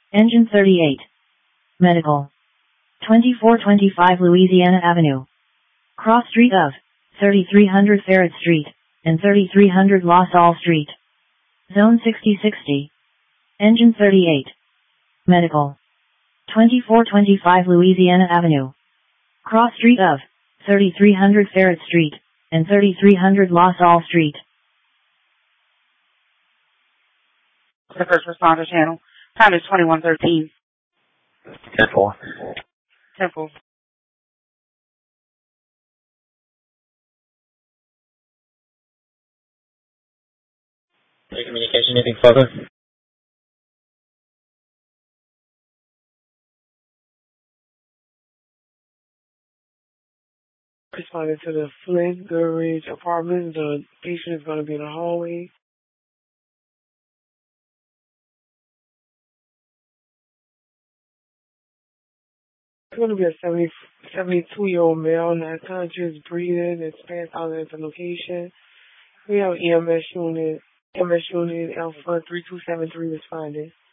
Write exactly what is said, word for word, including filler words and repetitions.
Engine thirty-eight. Medical. twenty-four twenty-five Louisiana Avenue. Cross street of thirty-three hundred Ferret Street and thirty-three hundred La Salle Street. Zone sixty sixty. Engine thirty-eight. Medical. twenty-four twenty-five Louisiana Avenue. Cross street of thirty-three hundred Ferret Street and thirty-three hundred La Salle Street. The first responder channel. Time is twenty-one thirteen. Temple. Temple. Any communication, anything further? Responding to the Flint Ridge apartment. The patient is going to be in the hallway. It's going to be a seventy, seventy-two-year-old male, not conscious, breathing, it's passed out at the location. We have E M S unit, E M S unit Alpha three two seven three responding.